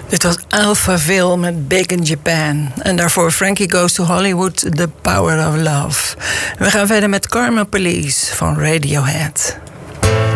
Dit was Alphaville met Big in Japan. En daarvoor Frankie Goes to Hollywood, The Power of Love. We gaan verder met Karma Police van Radiohead.